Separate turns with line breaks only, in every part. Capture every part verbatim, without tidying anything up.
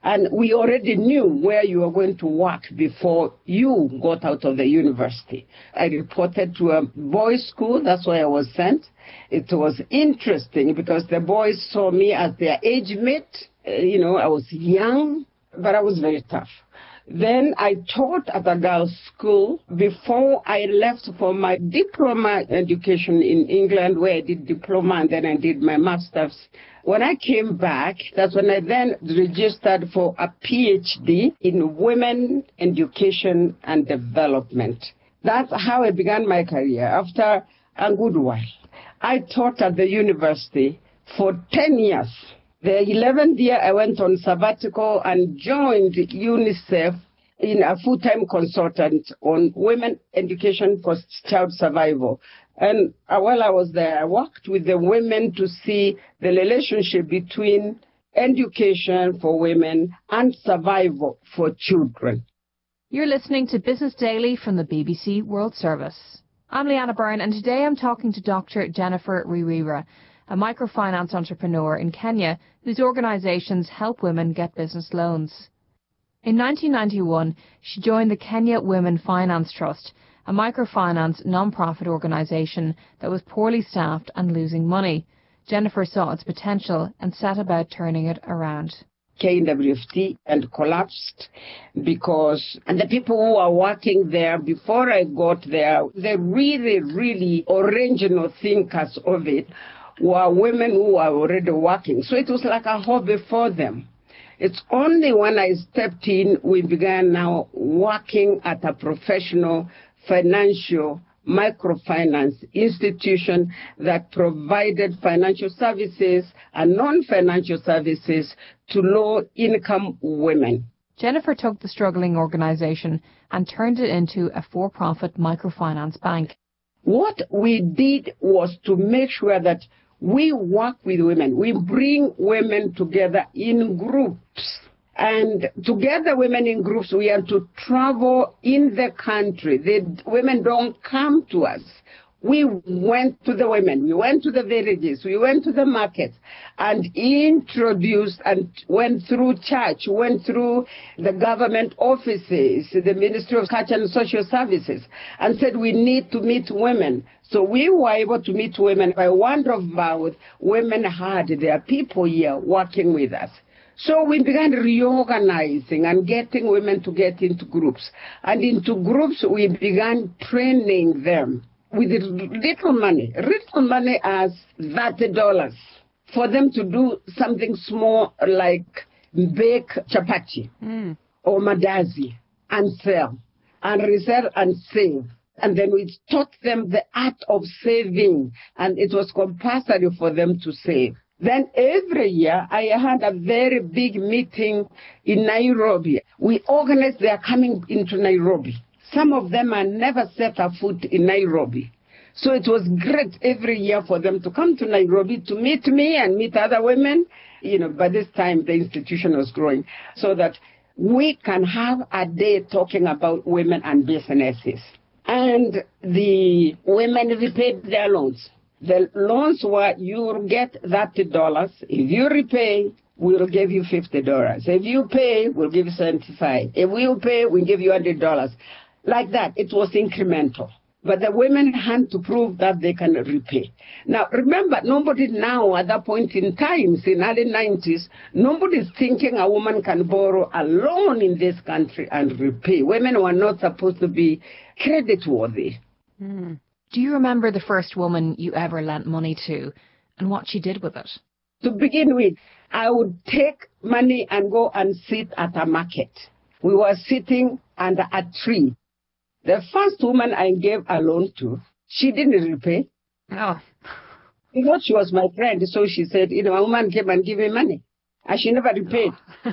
And we already knew where you were going to work before you got out of the university. I reported to a boys' school. That's where I was sent. It was interesting because the boys saw me as their age mate. Uh, you know, I was young, but I was very tough. Then I taught at a girls' school before I left for my diploma education in England, where I did diploma and then I did my master's. When I came back, that's when I then registered for a PhD in women education and development. That's how I began my career. After a good while, I taught at the university for ten years. The eleventh year, I went on sabbatical and joined UNICEF in a full-time consultant on women education for child survival. And uh, while I was there, I worked with the women to see the relationship between education for women and survival for children.
You're listening to Business Daily from the B B C World Service. I'm Leanna Byrne, and today I'm talking to Doctor Jennifer Ruiwira, a microfinance entrepreneur in Kenya whose organisations help women get business loans. In nineteen ninety-one, she joined the Kenya Women Finance Trust, a microfinance non-profit organisation that was poorly staffed and losing money. Jennifer saw its potential and set about turning it around.
K W F T and collapsed because, and the people who are working there before I got there, the really, really original thinkers of it were women who were already working. So it was like a hobby for them. It's only when I stepped in, we began now working at a professional financial microfinance institution that provided financial services and non-financial services to low-income women.
Jennifer took the struggling organisation and turned it into a for-profit microfinance bank.
What we did was to make sure that we work with women. We bring women together in groups. And together, women in groups, we are to travel in the country. The women don't come to us. We went to the women. We went to the villages. We went to the markets and introduced and went through church, went through the government offices, the Ministry of Culture and Social Services, and said we need to meet women. So we were able to meet women. By word of mouth, women had their people here working with us. So we began reorganizing and getting women to get into groups. And into groups, we began training them with little money, little money as thirty dollars, for them to do something small like bake chapati mm. or madazi and sell, and resell and save. And then we taught them the art of saving, and it was compulsory for them to save. Then every year, I had a very big meeting in Nairobi. We organized their coming into Nairobi. Some of them had never set a foot in Nairobi. So it was great every year for them to come to Nairobi to meet me and meet other women. You know, by this time, the institution was growing, so that we can have a day talking about women and businesses. And the women repaid their loans. The loans were, you'll get thirty dollars. If you repay, we'll give you fifty dollars. If you pay, we'll give you seventy-five dollars. If we pay, we'll give you one hundred dollars. Like that, it was incremental. But the women had to prove that they can repay. Now, remember, nobody now, at that point in time, in the early nineties, nobody's thinking a woman can borrow a loan in this country and repay. Women were not supposed to be creditworthy.
Mm. Do you remember the first woman you ever lent money to and what she did with it?
To begin with, I would take money and go and sit at a market. We were sitting under a tree. The first woman I gave a loan to, she didn't repay.
Oh.
Because she was my friend, so she said, you know, a woman came and gave me money. And she never repaid.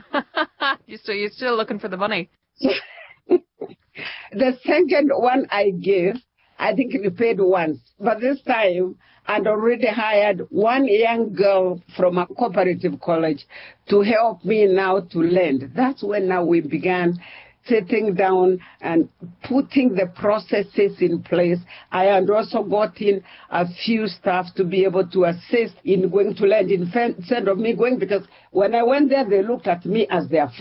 So you're still looking for the money?
The second one I gave, I think repaid once. But this time, I'd already hired one young girl from a cooperative college to help me now to lend. That's when now we began sitting down and putting the processes in place. I had also got in a few staff to be able to assist in going to lend instead of me going, because when I went there, they looked at me as their friend.